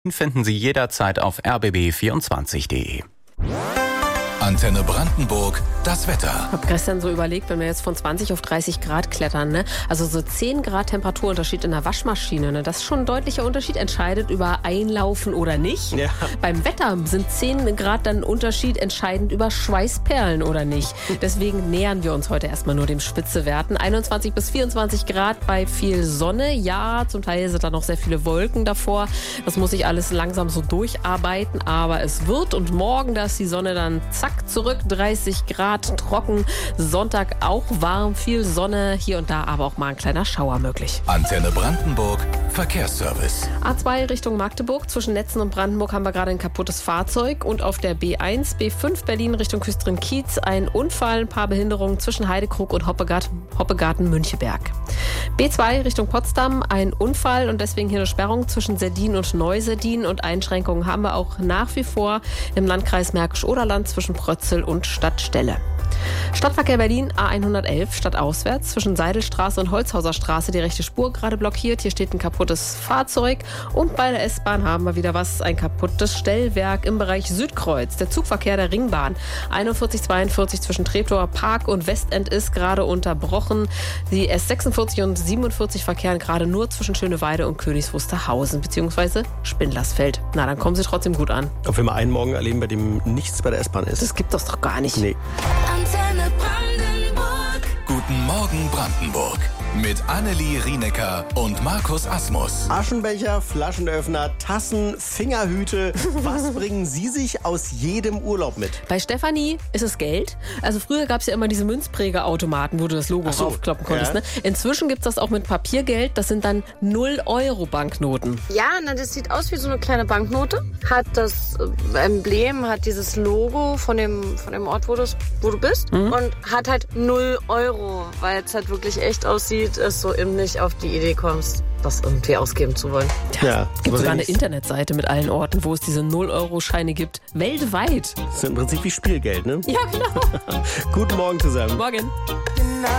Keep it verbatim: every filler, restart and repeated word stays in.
Finden Sie jederzeit auf r b b vierundzwanzig punkt d e. Antenne Brandenburg, das Wetter. Ich habe gestern so überlegt, wenn wir jetzt von zwanzig auf dreißig Grad klettern, ne? Also so zehn Grad Temperaturunterschied in der Waschmaschine, ne? Das ist schon ein deutlicher Unterschied, entscheidet über Einlaufen oder nicht. Ja. Beim Wetter sind zehn Grad dann Unterschied entscheidend über Schweißperlen oder nicht. Deswegen nähern wir uns heute erstmal nur dem Spitzewerten. einundzwanzig bis vierundzwanzig Grad bei viel Sonne. Ja, zum Teil sind da noch sehr viele Wolken davor. Das muss sich alles langsam so durcharbeiten, aber es wird. Und morgen, da ist die Sonne dann zack zurück, dreißig Grad, trocken. Sonntag auch warm, viel Sonne, hier und da aber auch mal ein kleiner Schauer möglich. Antenne Brandenburg, Verkehrsservice. A zwei Richtung Magdeburg, zwischen Netzen und Brandenburg haben wir gerade ein kaputtes Fahrzeug. Und auf der B eins, B fünf Berlin Richtung Küstrin-Kiez ein Unfall, ein paar Behinderungen zwischen Heidekrug und Hoppegarten, Hoppegarten-Müncheberg. B zwei Richtung Potsdam, ein Unfall und deswegen hier eine Sperrung zwischen Serdin und Neuserdin. Und Einschränkungen haben wir auch nach wie vor im Landkreis Märkisch-Oderland zwischen Prötzel und Stadtstelle. Stadtverkehr Berlin A hundertelf stadtauswärts zwischen Seidelstraße und Holzhauser Straße die rechte Spur gerade blockiert. Hier steht ein kaputtes Fahrzeug und bei der S-Bahn haben wir wieder was, ein kaputtes Stellwerk im Bereich Südkreuz. Der Zugverkehr der Ringbahn einundvierzig zweiundvierzig zwischen Treptower Park und Westend ist gerade unterbrochen. Die S sechsundvierzig und siebenundvierzig verkehren gerade nur zwischen Schöneweide und Königs Wusterhausen bzw. Spindlersfeld. Na, dann kommen sie trotzdem gut an. Ob wir mal einen Morgen erleben, bei dem nichts bei der S-Bahn ist? Das gibt es doch gar nicht. Nee. Antenne Brandenburg. Guten Morgen Brandenburg. Mit Annelie Rienecker und Markus Asmus. Aschenbecher, Flaschenöffner, Tassen, Fingerhüte. Was bringen Sie sich aus jedem Urlaub mit? Bei Stefanie ist es Geld. Also früher gab es ja immer diese Münzpräger-Automaten, wo du das Logo Ach so, raufkloppen konntest. ja. Ne? Inzwischen gibt es das auch mit Papiergeld. Das sind dann null Euro Banknoten. Ja, na, das sieht aus wie so eine kleine Banknote. Hat das äh, Emblem, hat dieses Logo von dem, von dem Ort, wo, das, wo du bist. Mhm. Und hat halt null Euro, weil es halt wirklich echt aussieht, dass du eben nicht auf die Idee kommst, das irgendwie ausgeben zu wollen. Ja, Ja, es gibt aber sogar eine wenigstens- Internetseite mit allen Orten, wo es diese null Euro Scheine gibt. Weltweit. Das ist im Prinzip wie Spielgeld, ne? Ja, genau. Guten Morgen zusammen. Morgen.